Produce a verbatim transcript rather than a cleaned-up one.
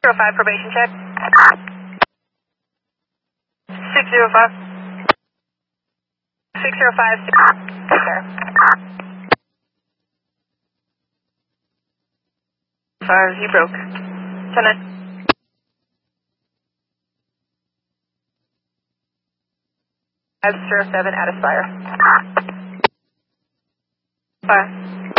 zero five probation check. six zero five. six zero five. Sir. Five, you broke. Tenant. five zero seven at Aspire. Five.